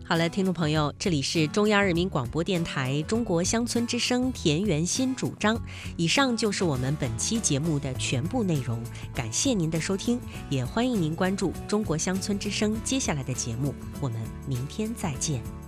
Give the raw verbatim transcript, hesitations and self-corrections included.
好了，听众朋友，这里是中央人民广播电台中国乡村之声田园新主张。以上就是我们本期节目的全部内容，感谢您的收听，也欢迎您关注中国乡村之声接下来的节目，我们明天再见。